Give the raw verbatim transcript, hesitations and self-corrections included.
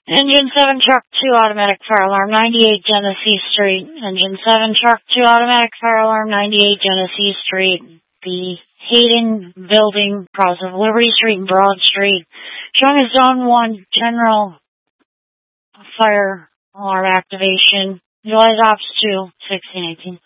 Engine seven, Truck two, automatic fire alarm, ninety-eight Genesee Street. Engine seven, Truck two, automatic fire alarm, ninety-eight Genesee Street. The Hayden Building, across of Liberty Street and Broad Street. Showing a Zone one general fire alarm activation. Utilize Ops two, sixteen eighteen.